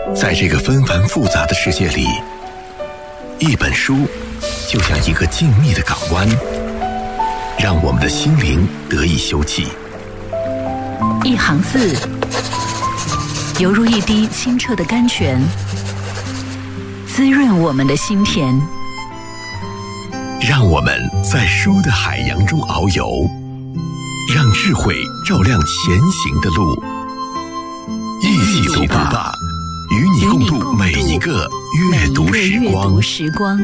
在这个纷繁复杂的世界里，一本书就像一个静谧的港湾，让我们的心灵得以休憩。 一行字，犹如一滴清澈的甘泉，滋润我们的心田。 让我们在书的海洋中遨游，让智慧照亮前行的路。一起读吧，与你共度每一个阅读时光。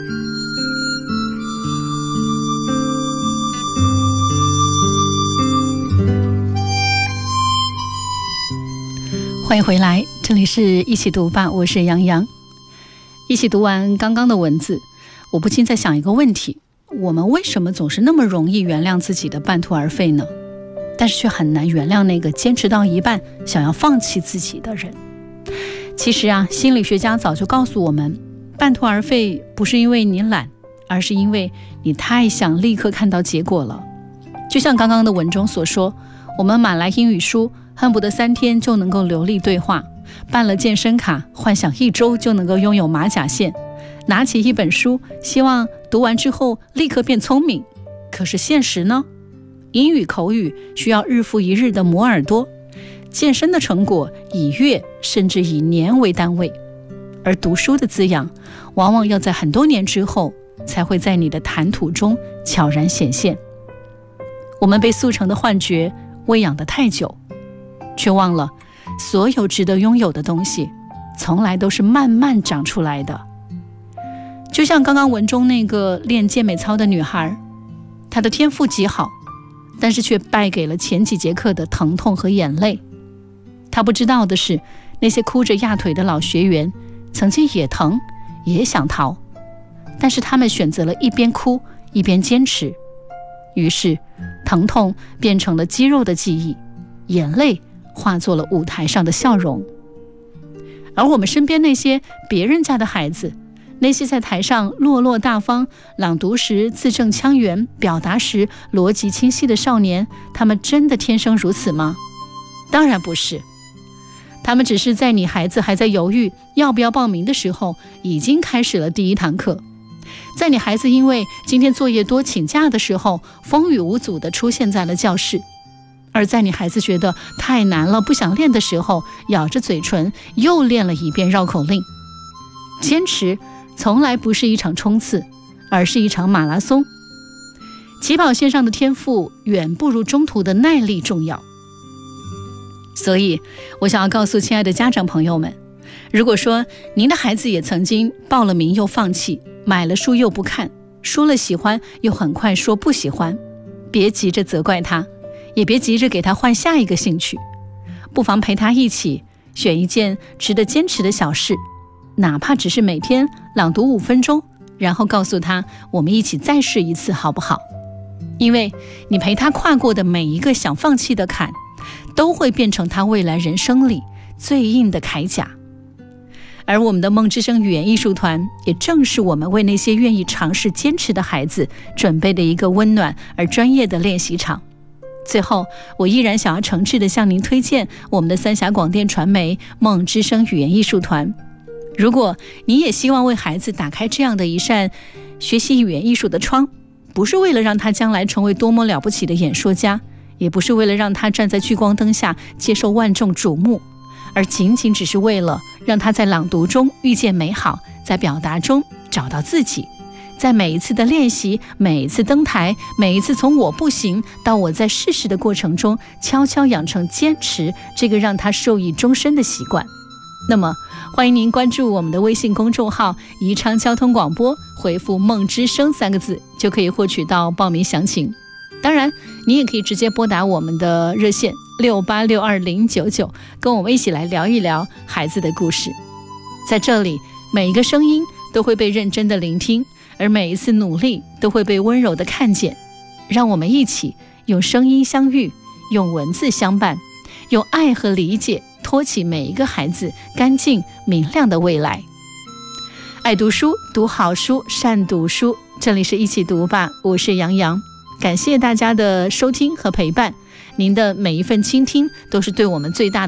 欢迎回来，这里是一起读吧，我是杨洋。一起读完刚刚的文字，我不禁在想一个问题：我们为什么总是那么容易原谅自己的半途而废呢？但是却很难原谅那个坚持到一半想要放弃自己的人。其实啊，心理学家早就告诉我们，半途而废不是因为你懒，而是因为你太想立刻看到结果了。就像刚刚的文中所说，我们买来英语书，恨不得3天就能够流利对话，办了健身卡，幻想1周就能够拥有马甲线，拿起一本书，希望读完之后立刻变聪明。可是现实呢？英语口语需要日复一日的磨耳朵，健身的成果以月甚至以年为单位，而读书的滋养往往要在很多年之后才会在你的谈吐中悄然显现。我们被速成的幻觉喂养得太久，却忘了所有值得拥有的东西从来都是慢慢长出来的。就像刚刚文中那个练健美操的女孩，她的天赋极好，但是却败给了前几节课的疼痛和眼泪。她不知道的是，那些哭着压腿的老学员曾经也疼，也想逃，但是他们选择了一边哭一边坚持。于是疼痛变成了肌肉的记忆，眼泪化作了舞台上的笑容。而我们身边那些别人家的孩子，那些在台上落落大方，朗读时字正腔圆，表达时逻辑清晰的少年，他们真的天生如此吗？当然不是，他们只是在你孩子还在犹豫要不要报名的时候，已经开始了第1堂课。在你孩子因为今天作业多请假的时候，风雨无阻地出现在了教室。而在你孩子觉得太难了不想练的时候，咬着嘴唇又练了一遍绕口令。坚持从来不是一场冲刺，而是一场马拉松。起跑线上的天赋远不如中途的耐力重要。所以我想要告诉亲爱的家长朋友们，如果说您的孩子也曾经报了名又放弃，买了书又不看，说了喜欢又很快说不喜欢，别急着责怪他，也别急着给他换下一个兴趣，不妨陪他一起选一件值得坚持的小事，哪怕只是每天朗读5分钟，然后告诉他我们一起再试一次好不好？因为你陪他跨过的每一个想放弃的坎，都会变成他未来人生里最硬的铠甲。而我们的梦之声语言艺术团，也正是我们为那些愿意尝试坚持的孩子准备的一个温暖而专业的练习场。最后，我依然想要诚挚地向您推荐我们的三峡广电传媒梦之声语言艺术团。如果你也希望为孩子打开这样的一扇学习语言艺术的窗，不是为了让他将来成为多么了不起的演说家，也不是为了让他站在聚光灯下接受万众瞩目，而仅仅只是为了让他在朗读中遇见美好，在表达中找到自己，在每一次的练习，每一次登台，每一次从我不行到我再试试的过程中，悄悄养成坚持这个让他受益终身的习惯。那么欢迎您关注我们的微信公众号宜昌交通广播，回复梦之声3个字就可以获取到报名详情。当然你也可以直接拨打我们的热线68620099，跟我们一起来聊一聊孩子的故事。在这里，每一个声音都会被认真的聆听，而每一次努力都会被温柔的看见。让我们一起用声音相遇，用文字相伴，用爱和理解托起每一个孩子干净明亮的未来。爱读书，读好书，善读书。这里是一起读吧，我是杨洋。感谢大家的收听和陪伴，您的每一份倾听都是对我们最大的